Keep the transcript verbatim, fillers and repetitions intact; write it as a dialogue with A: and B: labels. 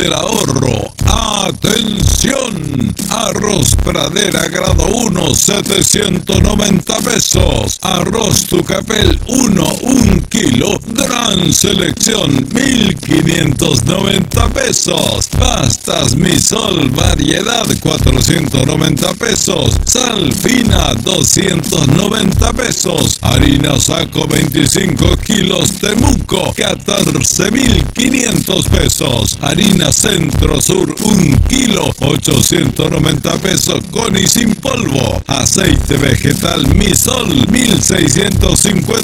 A: del ahorro. ¡Atención! Arroz Pradera grado uno, setecientos noventa pesos. Arroz Tucapel uno, un kilo, gran selección, mil quinientos noventa pesos. Pastas Misol, variedad, cuatrocientos noventa pesos. Sal fina, doscientos noventa pesos. Harina Saco, veinticinco kilos, Temuco, catorce mil quinientos pesos. Harina Centro Sur, un kilo, ochocientos noventa pesos con y sin polvo. Aceite vegetal Misol, mil seiscientos cincuenta